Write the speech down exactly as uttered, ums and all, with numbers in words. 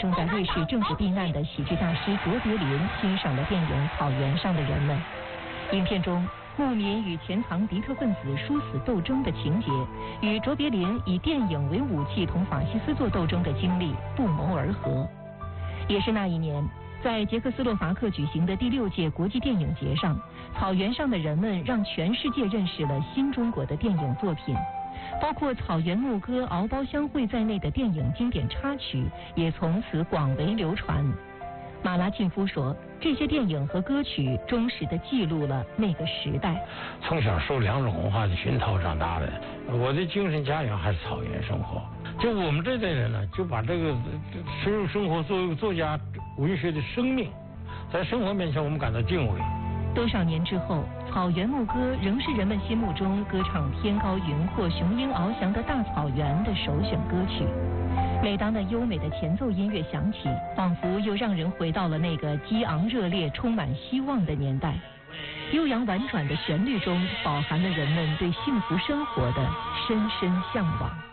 正在瑞士政治避难的喜剧大师卓别林欣赏了电影《草原上的人们》。影片中牧民与潜藏敌特分子殊死斗争的情节，与卓别林以电影为武器同法西斯作斗争的经历不谋而合。也是那一年，在捷克斯洛伐克举行的第六届国际电影节上，《草原上的人们》让全世界认识了新中国的电影作品，包括《草原牧歌》《敖包相会》在内的电影经典插曲也从此广为流传。马拉沁夫说，这些电影和歌曲忠实地记录了那个时代。 从小受两种文化的熏陶长大的，我的精神家园还是草原生活。就我们这代人呢，就把这个深入生活作为作家文学的生命，在生活面前我们感到敬畏。 多少年之后，《草原牧歌》仍是人们心目中歌唱天高云阔、雄鹰翱翔的大草原的首选歌曲。每当那优美的前奏音乐响起，仿佛又让人回到了那个激昂热烈、充满希望的年代。悠扬婉转的旋律中，饱含了人们对幸福生活的深深向往。